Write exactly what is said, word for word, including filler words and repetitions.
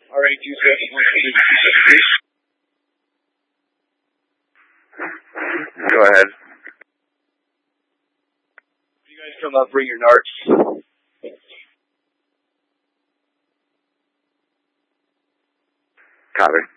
All right, two seven one. Go ahead. You guys come up, bring your narcs. Copy.